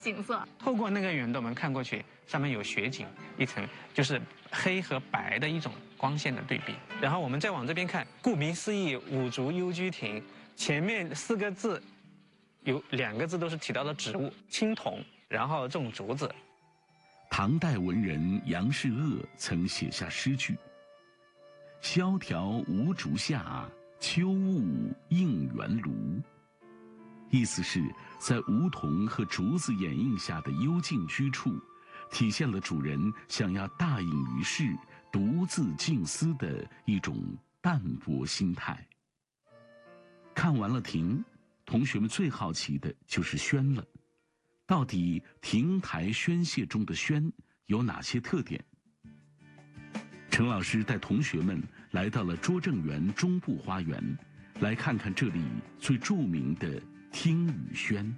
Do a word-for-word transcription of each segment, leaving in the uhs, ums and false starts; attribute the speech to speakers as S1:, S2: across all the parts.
S1: 景色。
S2: 透过那个圆洞门看过去，上面有雪景一层，就是黑和白的一种光线的对比。然后我们再往这边看，顾名思义，五竹幽居亭，前面四个字，有两个字都是提到的植物青桐，然后种竹子。
S3: 唐代文人杨士鄂曾写下诗句：“萧条无竹下，秋雾映园庐。”意思是在梧桐和竹子掩映下的幽静居处，体现了主人想要大隐于世、独自静思的一种淡泊心态。看完了亭，同学们最好奇的就是轩了。到底亭台轩榭中的轩有哪些特点？陈老师带同学们来到了拙政园中部花园，来看看这里最著名的听雨轩。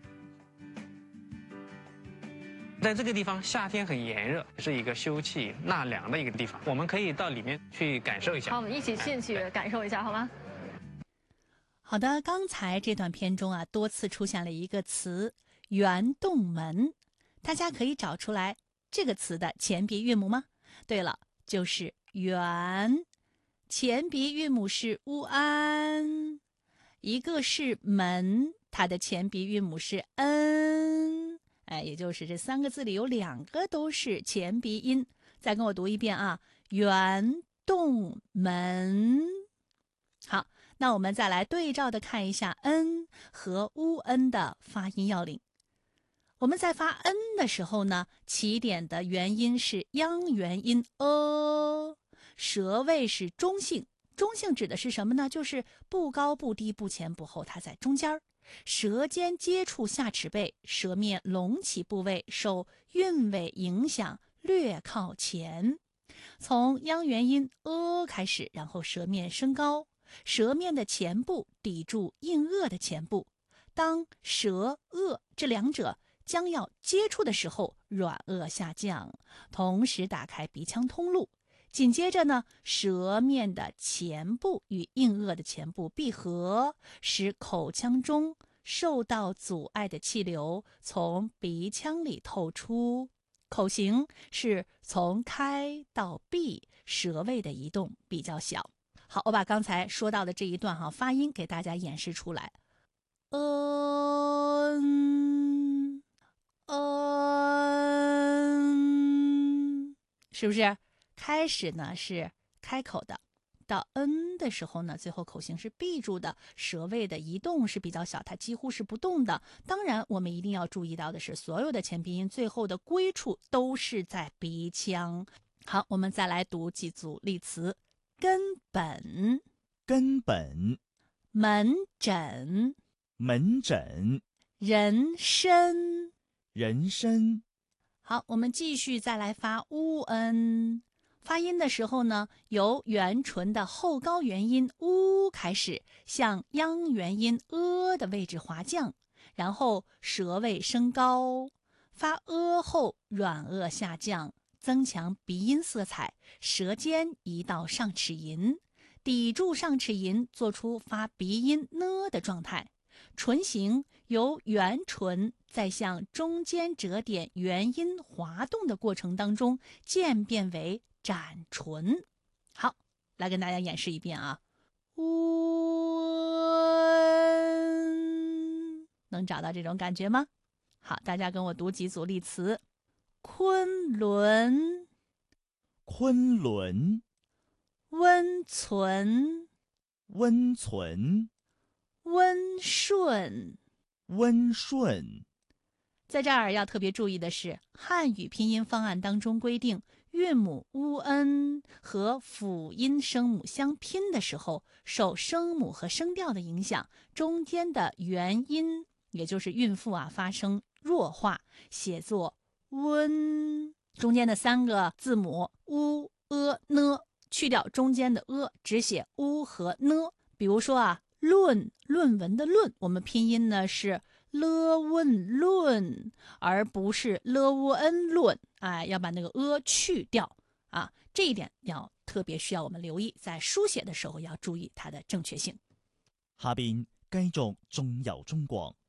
S2: 在这个地方，夏天很炎热，是一个休憩纳凉的一个地方。我们可以到里面去感受一下。
S1: 好，我们一起进去感受一下，好吗？
S4: 好的，刚才这段片中啊，多次出现了一个词“圆洞门”，大家可以找出来这个词的前鼻韵母吗？对了，就是“圆”，前鼻韵母是“乌安”，一个是“门”，它的前鼻韵母是“恩”，哎，也就是这三个字里有两个都是前鼻音。再跟我读一遍啊，“圆洞门”。好。那我们再来对照的看一下 n 和 u n 的发音要领。我们在发 n 的时候呢，起点的元音是央元音 a， 舌位是中性。中性指的是什么呢？就是不高不低不前不后，它在中间。舌尖接触下齿背，舌面隆起部位受韵味影响，略靠前。从央元音 a 开始，然后舌面升高。舌面的前部抵住硬腭的前部，当舌腭这两者将要接触的时候，软腭下降，同时打开鼻腔通路。紧接着呢，舌面的前部与硬腭的前部闭合，使口腔中受到阻碍的气流从鼻腔里透出。口型是从开到闭，舌位的移动比较小。好，我把刚才说到的这一段哈发音给大家演示出来。嗯嗯，是不是？开始呢是开口的，到 n 的时候呢，最后口型是闭住的，舌位的移动是比较小，它几乎是不动的。当然，我们一定要注意到的是，所有的前鼻音最后的归处都是在鼻腔。好，我们再来读几组例词。根本，
S5: 根本；
S4: 门诊，
S5: 门诊；
S4: 人参，
S5: 人参。
S4: 好，我们继续再来发 u n， 发音的时候呢，由元唇的后高元音 u 开始，向央元音 a 的位置滑降，然后舌位升高，发 a 后软腭下降。增强鼻音色彩，舌尖移到上齿龈，抵住上齿龈，做出发鼻音呢的状态。唇形由圆唇在向中间折点元音滑动的过程当中，渐变为展唇。好，来跟大家演示一遍啊。温，能找到这种感觉吗？好，大家跟我读几组例词。昆仑，
S5: 昆仑；
S4: 温存，
S5: 温存；
S4: 温顺，
S5: 温顺。
S4: 在这儿要特别注意的是，汉语拼音方案当中规定，韵母 u n 和辅音声母相拼的时候，受声母和声调的影响，中间的元音，也就是韵腹啊，发生弱化，写作温，中间的三个字母 u、a、呢，去掉中间的 a， 只写 u 和呢。比如说啊，论，论文的论，我们拼音呢是 了问论，而不是了乌恩论。哎，要把那个 a 去掉啊，这一点要特别需要我们留意，在书写的时候要注意它的正确性。
S5: 下邊繼續仲由中國。